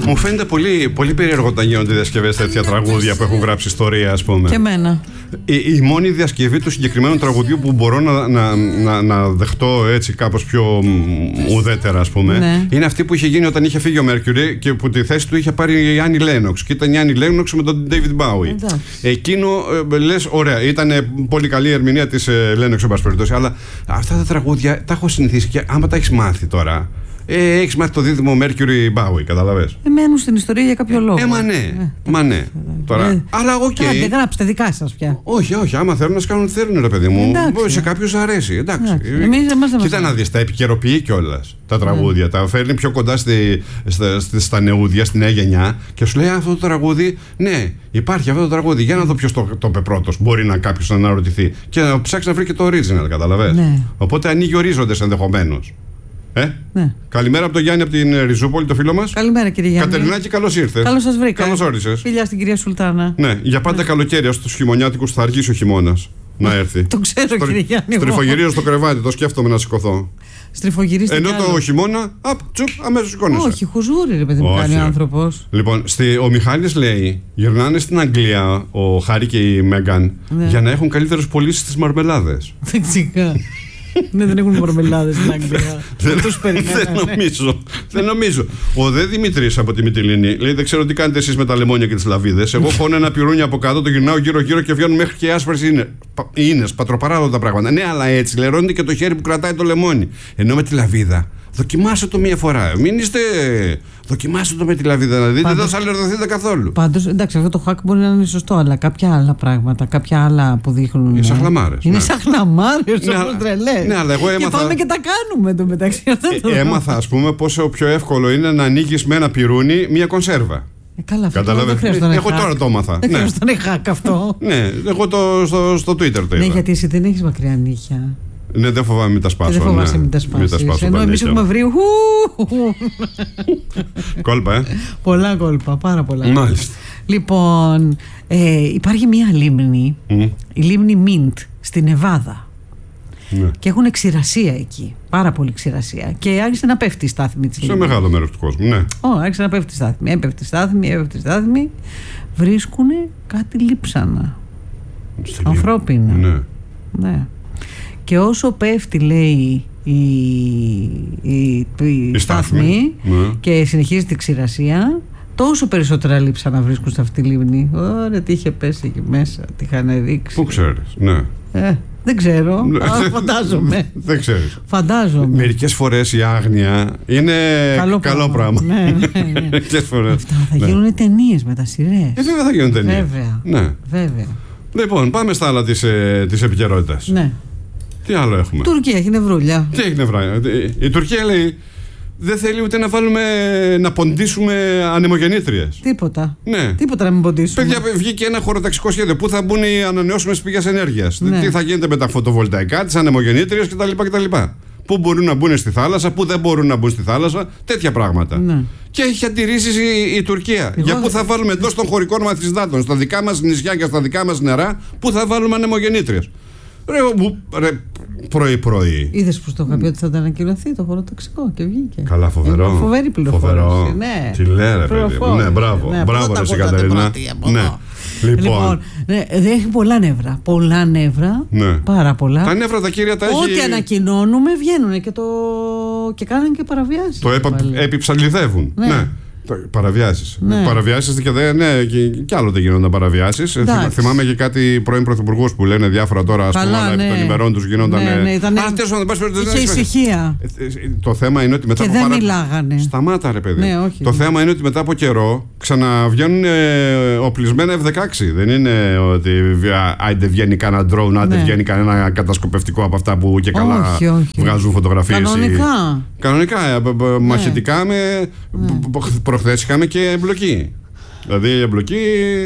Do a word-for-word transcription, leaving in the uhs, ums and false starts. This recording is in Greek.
Μου φαίνεται πολύ, πολύ περίεργο όταν γίνονται διασκευές τέτοια τραγούδια που έχουν γράψει ιστορία, ας πούμε. Και εμένα. Η, η μόνη διασκευή του συγκεκριμένου τραγουδιού που μπορώ να, να, να, να δεχτώ έτσι κάπως πιο ουδέτερα, ας πούμε, ναι. είναι αυτή που είχε γίνει όταν είχε φύγει ο Μέρκιουρι και που τη θέση του είχε πάρει η Άννη Λένοξ. Και ήταν η Άννη Λένοξ με τον David Bowie. Εκείνο, ε, λες, ωραία, ήταν πολύ καλή η ερμηνεία της ε, Λένοξ, εν πάση περιπτώσει, αλλά αυτά τα τραγούδια τα έχω συνηθίσει και άμα τα έχεις μάθει τώρα. Ε, έχεις μάθει το δίδυμο Mercury Bowie, καταλαβες. Ε, μένουν στην ιστορία για κάποιο λόγο. Ε, μα ναι, ε, μα ναι. Τώρα, ε, αλλά οκ. Okay. Κάντε, γράψτε δικά σας πια. Όχι, όχι, άμα θέλουν να σκάνουν τι θέλουν, ρε παιδί μου. Εντάξει. Σε κάποιους αρέσει. Εντάξει. Εντάξει. Εμείς, εμάς δεν Κοίτα να δεις, τα επικαιροποιεί κιόλας τα τραγούδια. Mm. Τα φέρνει πιο κοντά στη, στα, στα, στα νεούδια, στη νέα γενιά και σου λέει αυτό το τραγούδι, ναι, υπάρχει αυτό το τραγούδι. Για να δω ποιος το, το είπε πρώτος. Μπορεί να κάποιος να αναρωτηθεί και να ψάξει να βρει και το original, καταλαβες. Ναι. Οπότε ανοίγει ορίζοντες ενδεχομένως. Ε? Ναι. Καλημέρα από τον Γιάννη από την Ριζούπολη, το φίλο μας. Καλημέρα, κύριε Γιάννη. Κατερινάκη, καλώς ήρθες. Καλώς σας βρήκα. Καλώς όρισες. Φιλιά στην κυρία Σουλτάνα. Ναι, για πάντα ναι. Καλοκαίρι, στους χειμωνιάτικους θα αργήσει ο χειμώνας να έρθει. Το ξέρω, στο, κύριε Γιάννη. Στριφογυρίζω στο κρεβάτι, το σκέφτομαι να σηκωθώ. Στριφογυρίστε. Ενώ το χειμώνα, απ, τσουπ, αμέσως σηκώνεσαι. Όχι, χουζούρι, ρε παιδί μου, κάνει ο άνθρωπος. Λοιπόν, στη, ο Μιχάλης λέει: γυρνάνε στην Αγγλία ο Χάρη και η Μέγκαν ναι. για να έχουν καλύτερες πωλήσεις στις μαρμελάδες. Φυσικά. Ναι, δεν έχουν μαρμελάδες στην Αγγλία. Δεν τους περιμένανε. Δεν νομίζω. Δεν νομίζω. Ο Δε Δημητρής από τη Μυτιλήνη λέει: δεν ξέρω τι κάνετε εσείς με τα λεμόνια και τις λαβίδες. Εγώ χώνω ένα πυρούνι από κάτω, το γυρνάω γύρω-γύρω και βγαίνουν μέχρι και άσπρες ίνες. Πατροπαράδοτα πράγματα. Ναι, αλλά έτσι λερώνεται και το χέρι που κρατάει το λεμόνι. Ενώ με τη λαβίδα. Δοκιμάστε το μία φορά. Μην είστε. Δοκιμάστε το με τη λαβίδα να δείτε. Πάντως, δεν θα αλλεργηθείτε καθόλου. Πάντως, εντάξει, αυτό το hack μπορεί να είναι σωστό, αλλά κάποια άλλα πράγματα, κάποια άλλα που δείχνουν. Είναι σαχλαμάρες. Είναι ναι. σαχλαμάρες, ναι, όπως τρελές. Ναι, αλλά εγώ έμαθα. Και πάμε και τα κάνουμε το μεταξύ. Ε, έμαθα, ας πούμε, πόσο πιο εύκολο είναι να ανοίγεις με ένα πυρούνι μία κονσέρβα. Ε, καλά, αυτό δεν χρειάζεται να Εγώ τώρα το έμαθα. Δεν χρειάζεται να είναι hack αυτό. Ναι, εγώ το, στο, στο Twitter το είδα. Ναι, γιατί εσύ δεν έχεις μακριά νύχια. Ναι, δεν φοβάμαι, μην τα σπάσω. Δεν φοβάσαι, μην τα σπάσεις. Ενώ εμείς έχουμε βρει. Κόλπα, ε. Πολλά κόλπα, πάρα πολλά. Μάλιστα. Λοιπόν, ε, υπάρχει μία λίμνη, mm. η λίμνη Mint, στη Νεβάδα. Ναι. Και έχουν ξηρασία εκεί. Πάρα πολύ ξηρασία. Και άρχισε να πέφτει η στάθμη της λίμνης. Σε μεγάλο μέρος του κόσμου, ναι. Ω, άρχισε να πέφτει η στάθμη. Έπεφτε η στάθμη, έπεφτε η στάθμη. Βρίσκουνε κάτι λείψανα. Ανθρώπινα. Ναι. Ναι. Και όσο πέφτει, λέει, η, η, η, η στάθμη ναι. και συνεχίζει η ξηρασία, τόσο περισσότερα λείψανα βρίσκουν σε αυτή τη λίμνη. Ωραία, τι είχε πέσει εκεί μέσα, τι είχαν ρίξει. Πού ξέρεις, ναι. Ε, δεν ξέρω, αλλά φαντάζομαι. Δεν ξέρεις. Φαντάζομαι. Μερικές φορές η άγνοια είναι καλό, καλό πράγμα. Ναι, ναι, ναι. Μερικές φορές. Αυτά θα ναι. γίνουν ταινίες με τα σειρές. Ε, βέβαια θα γίνουν ταινίες. Βέβαια. Ναι. Βέβαια. Λοιπόν, πάμε στα άλλα της, ε, της επικαιρότητας. Ναι. Τι άλλο έχουμε. Τουρκία έχει νευρούλια. Τι έχει νευρούλια. Η Τουρκία λέει δεν θέλει ούτε να βάλουμε να ποντίσουμε ανεμογεννήτριες. Τίποτα. Ναι. Τίποτα να μην ποντίσουμε. Παιδιά, βγήκε ένα χωροταξικό σχέδιο. Πού θα μπουν οι ανανεώσιμες πηγές ενέργειας. Ναι. Τι θα γίνεται με τα φωτοβολταϊκά, τις ανεμογεννήτριες κτλ. κτλ. Πού μπορούν να μπουν στη θάλασσα, πού δεν μπορούν να μπουν στη θάλασσα. Τέτοια πράγματα. Ναι. Και έχει αντιρρήσεις η, η Τουρκία. Εγώ... Για πού θα βάλουμε εντός των χωρικών μας υδάτων, στα δικά μας νησιά και στα δικά μας νερά, πού θα βάλουμε ανεμογεννήτριες. Ρε, ρε πρωί-πρωί. Είδες που το είχα πει ότι θα τα ανακοινωθεί το χωροταξικό και βγήκε. Καλά, φοβερό. Είναι φοβερή πληροφόρηση. Φοβερό. Ναι. Τι λέει, ρε παιδί μου. Ναι, μπράβο. Ναι, μπράβο, ρε Κατερίνα. Ναι. Λοιπόν, λοιπόν ναι, έχει πολλά νεύρα. Πολλά νεύρα. Ναι. Πάρα πολλά. Τα νεύρα τα κύρια τα έχει. Ό,τι ανακοινώνουμε βγαίνουν και, το... και κάνουν και παραβιάσεις. Το επα... επιψαλιδεύουν. Ναι. Ναι. Παραβιάσεις. Ναι. Παραβιάσεις και, δε, ναι, και, και άλλοτε γίνονταν παραβιάσεις. Θυμά, θυμάμαι και κάτι πρώην πρωθυπουργούς που λένε διάφορα τώρα, ας πούμε, αλλά ναι. επί των ημερών τους γίνονταν. Ναι, ναι, ήταν... Α, τέσσερα, είχε ησυχία. Το θέμα είναι ότι μετά και από. Δεν παρα... μιλάγανε. Σταμάτα, ρε παιδί. Ναι, όχι, το ναι. θέμα είναι ότι μετά από καιρό ξαναβγαίνουν ε, οπλισμένα εφ δεκαέξι. Δεν είναι ότι άντε βγαίνει κανένα drone, άντε ναι. βγαίνει κανένα κατασκοπευτικό από αυτά που και καλά όχι, όχι. βγάζουν φωτογραφίες. Κανονικά. Κανονικά, μαχητικά με. Προχθές είχαμε και εμπλοκή. Δηλαδή η εμπλοκή